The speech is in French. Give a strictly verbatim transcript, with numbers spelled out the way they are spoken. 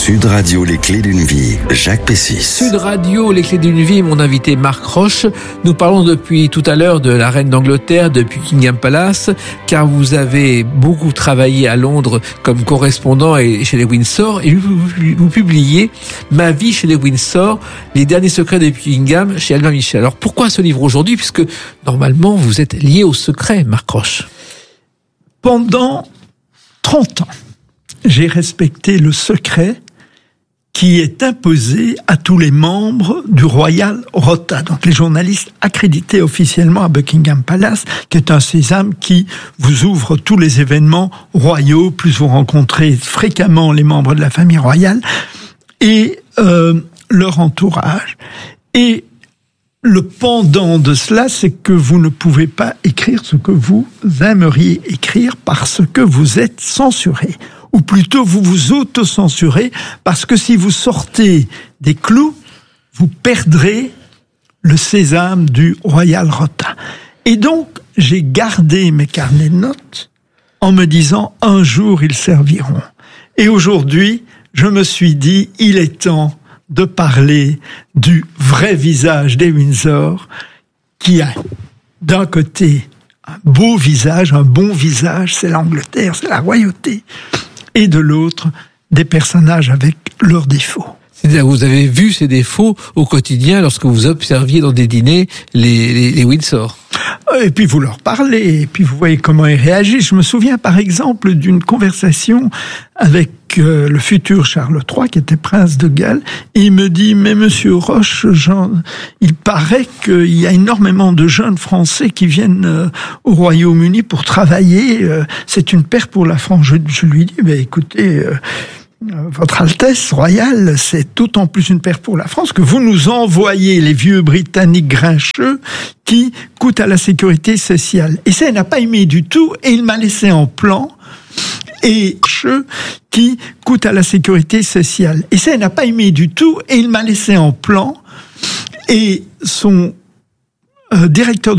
Sud Radio, les clés d'une vie, Jacques Pessis. Sud Radio, les clés d'une vie, mon invité Marc Roche. Nous parlons depuis tout à l'heure de la reine d'Angleterre, de Buckingham Palace, car vous avez beaucoup travaillé à Londres comme correspondant et chez les Windsor, et vous, vous publiez Ma vie chez les Windsor, les derniers secrets de Buckingham chez Albin Michel. Alors pourquoi ce livre aujourd'hui, puisque normalement vous êtes lié au secret, Marc Roche? Pendant trente ans, j'ai respecté le secret qui est imposé à tous les membres du Royal Rota, donc les journalistes accrédités officiellement à Buckingham Palace, qui est un sésame qui vous ouvre tous les événements royaux, plus vous rencontrez fréquemment les membres de la famille royale et euh, leur entourage. Et le pendant de cela, c'est que vous ne pouvez pas écrire ce que vous aimeriez écrire parce que vous êtes censuré. Ou plutôt, vous vous auto-censurez parce que si vous sortez des clous, vous perdrez le sésame du Royal Rota. Et donc, j'ai gardé mes carnets de notes en me disant « un jour, ils serviront ». Et aujourd'hui, je me suis dit « il est temps de parler du vrai visage des Windsor, qui a d'un côté un beau visage, un bon visage, c'est l'Angleterre, c'est la royauté, et de l'autre, des personnages avec leurs défauts. C'est-à-dire, vous avez vu ces défauts au quotidien lorsque vous observiez dans des dîners les, les, les Windsor. Et puis vous leur parlez, et puis vous voyez comment ils réagissent. Je me souviens par exemple d'une conversation avec euh, le futur Charles trois, qui était prince de Galles, et il me dit « Mais monsieur Roche, Jean, il paraît qu'il y a énormément de jeunes Français qui viennent euh, au Royaume-Uni pour travailler, euh, c'est une perte pour la France. » Je, je lui dis « Mais écoutez... Euh, Votre Altesse royale, c'est d'autant plus une perte pour la France que vous nous envoyez les vieux Britanniques grincheux qui coûtent à la sécurité sociale. » Et ça, il n'a pas aimé du tout, et il m'a laissé en plan, et qui coûtent à la sécurité sociale. Et ça, il n'a pas aimé du tout, et il m'a laissé en plan, et son euh, directeur de